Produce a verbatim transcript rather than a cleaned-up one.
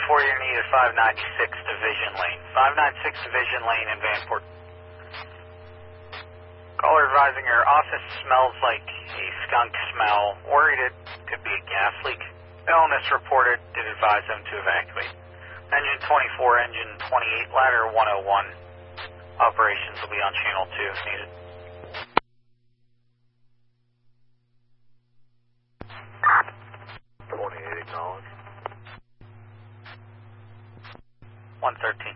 twenty-four, you're needed five ninety-six Division Lane. five ninety-six Division Lane in Vanport. Caller advising your office smells like a skunk smell. Worried it could be a gas leak. Illness reported. Did advise them to evacuate. Engine twenty-four, engine twenty-eight, ladder one oh one. Operations will be on channel two if needed. twenty-eight acknowledged. one thirteen.